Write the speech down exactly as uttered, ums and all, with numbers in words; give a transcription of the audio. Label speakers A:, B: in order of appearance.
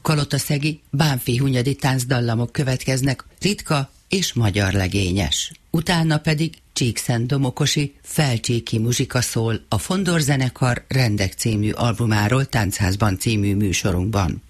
A: Kalotaszegi Bánffy Hunyadi táncdallamok következnek, ritka és magyar legényes. Utána pedig Csíkszent Domokosi Felcsíki muzsika szól a Fondor zenekar Rendek című albumáról Táncházban című műsorunkban.